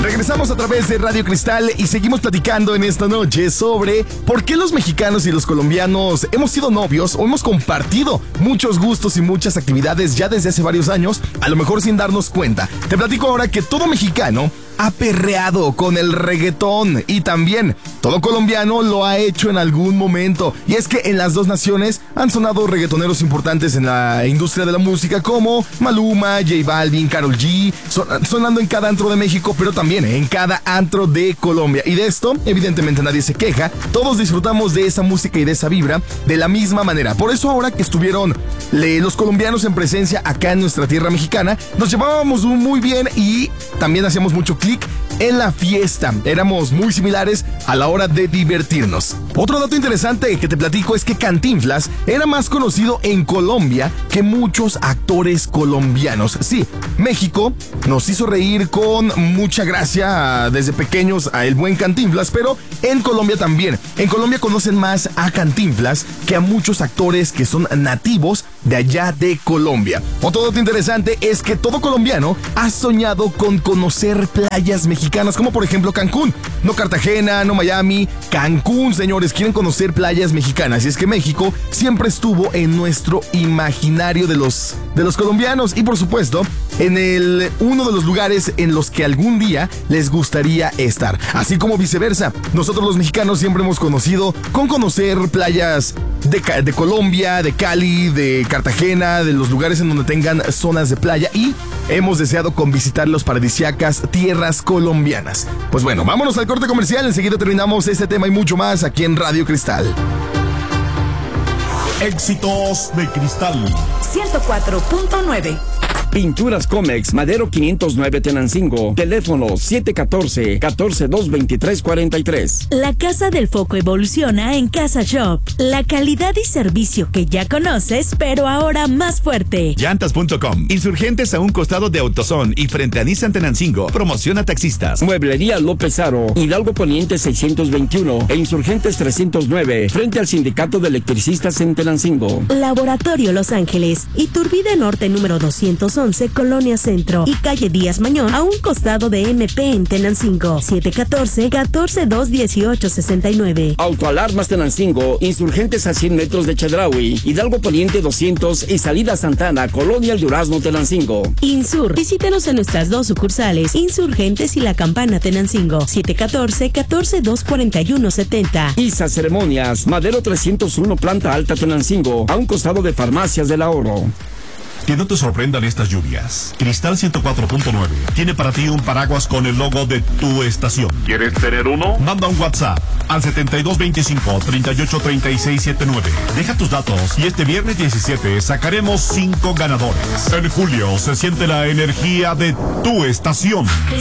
Regresamos a través de Radio Cristal y seguimos platicando en esta noche sobre por qué los mexicanos y los colombianos hemos sido novios o hemos compartido muchos gustos y muchas actividades ya desde hace varios años, a lo mejor sin darnos cuenta. Te platico ahora que todo mexicano ha perreado con el reggaetón y también todo colombiano lo ha hecho en algún momento. Y es que en las dos naciones han sonado reggaetoneros importantes en la industria de la música como Maluma, J Balvin, Karol G, sonando en cada antro de México, pero también en cada antro de Colombia. Y de esto, evidentemente, nadie se queja. Todos disfrutamos de esa música y de esa vibra de la misma manera. Por eso ahora que estuvieron los colombianos en presencia acá en nuestra tierra mexicana, nos llevábamos muy bien y también hacíamos mucho clic en la fiesta. Éramos muy similares a la hora de divertirnos. Otro dato interesante que te platico es que Cantinflas era más conocido en Colombia que muchos actores colombianos. Sí, México nos hizo reír con mucha gracia desde pequeños a el buen Cantinflas, pero en Colombia también. En Colombia conocen más a Cantinflas que a muchos actores que son nativos de allá de Colombia. Otro dato interesante es que todo colombiano ha soñado con conocer playas mexicanas, como por ejemplo Cancún. No Cartagena, no Miami, Cancún, señores, quieren conocer playas mexicanas. Y es que México siempre estuvo en nuestro imaginario de los colombianos y por supuesto en uno de los lugares en los que algún día les gustaría estar. Así como viceversa, nosotros los mexicanos siempre hemos conocido con conocer playas de Colombia, de Cali, de Cartagena, de los lugares en donde tengan zonas de playa y hemos deseado con visitar los paradisíacas tierras colombianas. Pues bueno, vámonos al corte comercial, enseguida terminamos este tema y mucho más aquí en Radio Cristal. Éxitos de Cristal 104.9. Pinturas Comex, Madero 509 Tenancingo. Teléfono 714-142-2343. La Casa del Foco evoluciona en Casa Shop. La calidad y servicio que ya conoces, pero ahora más fuerte. Llantas.com. Insurgentes a un costado de AutoZone y frente a Nissan Tenancingo. Promociona taxistas. Mueblería López Aro, Hidalgo Poniente 621 e Insurgentes 309, frente al Sindicato de Electricistas en Tenancingo. Laboratorio Los Ángeles, Iturbide Norte número 211, Colonia Centro y calle Díaz Mañón, a un costado de MP en Tenancingo. 714-142-1869. Autoalarmas Tenancingo, Insurgentes a 100 metros de Chedraui, Hidalgo Poniente 200 y Salida Santana, Colonia El Durazno, Tenancingo. Insur, visítenos en nuestras dos sucursales, Insurgentes y La Campana, Tenancingo. 714-241-70. ISA Ceremonias, Madero 301 Planta Alta, Tenancingo, a un costado de Farmacias del Ahorro. Que no te sorprendan estas lluvias. Cristal 104.9 tiene para ti un paraguas con el logo de tu estación. ¿Quieres tener uno? Manda un WhatsApp al 7225-383679. Deja tus datos y este viernes 17 sacaremos 5 ganadores. En julio se siente la energía de tu estación.